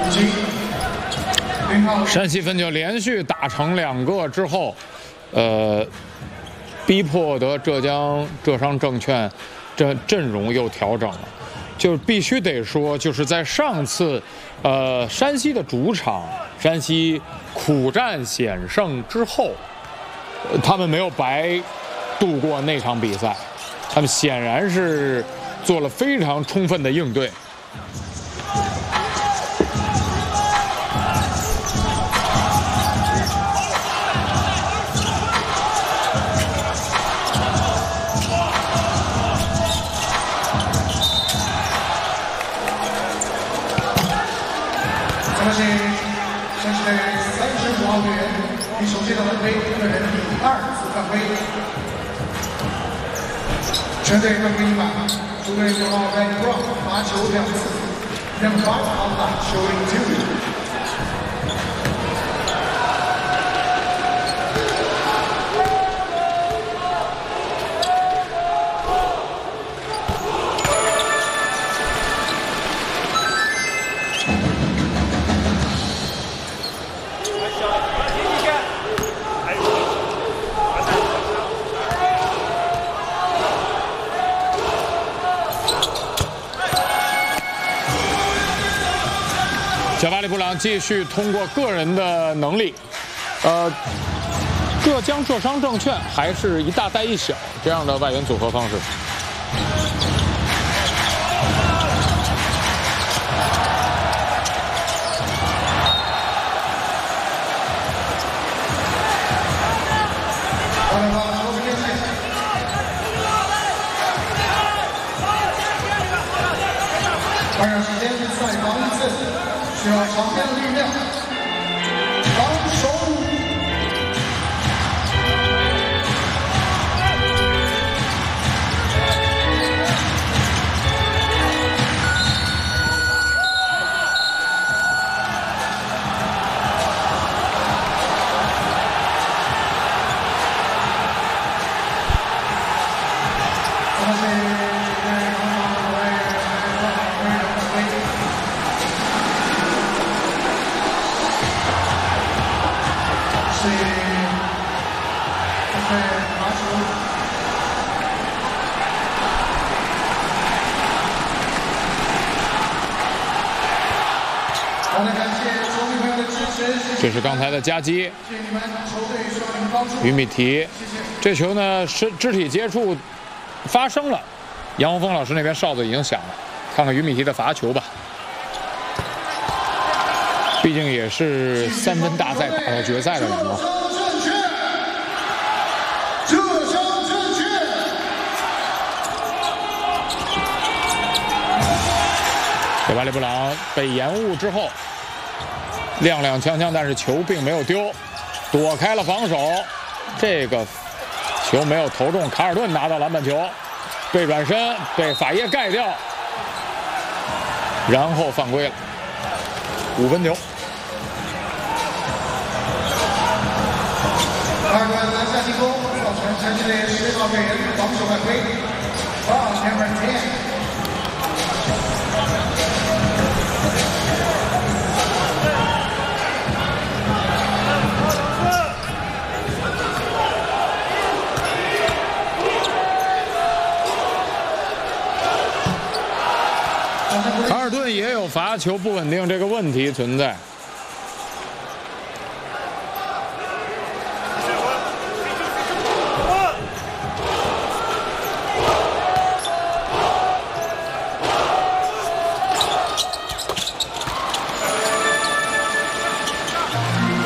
山西分球连续打成2个之后，逼迫得浙商证券这阵容又调整了。就必须得说，就是在上次，山西的主场山西苦战险胜之后，他们没有白度过那场比赛，他们显然是做了非常充分的应对。 恭喜山西队35号队员以首届的蓝杯个人第2次犯规，全队犯规1码，主队9号 Red Brown 罚球2次 ，Number 5 outline showing 2。 小巴里布朗继续通过个人的能力，浙江浙商证券还是一大带一小这样的外援组合方式。 换上时间再防1次，需要场面力量，防守。 这是刚才的夹击，于米提，这球呢是肢体接触发生了，杨洪峰老师那边哨子已经响了，看看于米提的罚球吧。毕竟也是3分大赛打到决赛的人了。小巴里布朗被延误之后。踉踉跄跄，但是球并没有丢，躲开了防守。这个球没有投中，卡尔顿拿到篮板球，背转身被法耶盖掉，然后犯规了，5分球。 2个篮下进攻，造成山西队10号队员防守犯规。Number 10。 卡尔顿也有罚球不稳定这个问题存在。